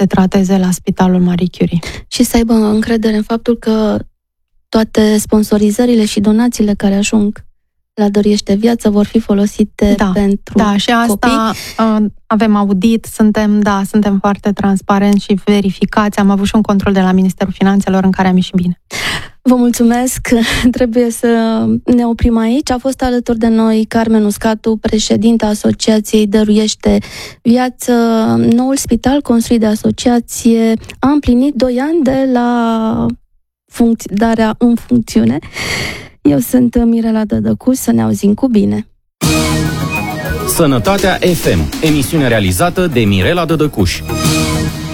se trateze la Spitalul Marie Curie. Și să aibă încredere în faptul că toate sponsorizările și donațiile care ajung la Dăruiește Viață vor fi folosite pentru și asta copii. Avem audit, suntem foarte transparenți și verificați. Am avut și un control de la Ministerul Finanțelor în care am ieșit bine. Vă mulțumesc, trebuie să ne oprim aici. A fost alături de noi Carmen Uscatu, președinta Asociației Dăruiește Viață. Noul spital construit de asociație a împlinit 2 ani de la darea în funcțiune. Eu sunt Mirela Dădăcuș, să ne auzim cu bine. Sănătatea FM, emisiune realizată de Mirela Dădăcuș.